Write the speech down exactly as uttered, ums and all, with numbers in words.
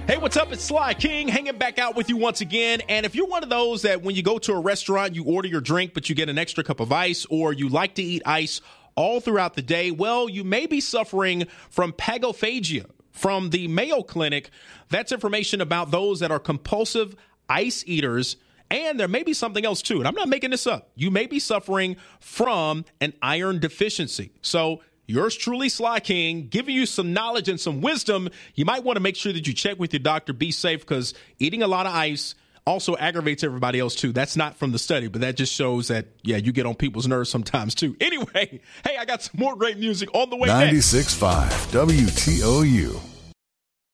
Hey, what's up? It's Sly King hanging back out with you once again. And if you're one of those that when you go to a restaurant, you order your drink, but you get an extra cup of ice, or you like to eat ice all throughout the day, well, you may be suffering from pagophagia. From the Mayo Clinic, that's information about those that are compulsive ice eaters. And there may be something else too. And I'm not making this up. You may be suffering from an iron deficiency. So yours truly, Sly King, giving you some knowledge and some wisdom. You might want to make sure that you check with your doctor. Be safe, because eating a lot of ice also aggravates everybody else too. That's not from the study, but that just shows that, yeah, you get on people's nerves sometimes too. Anyway, hey, I got some more great music on the way next. ninety-six point five W T O U.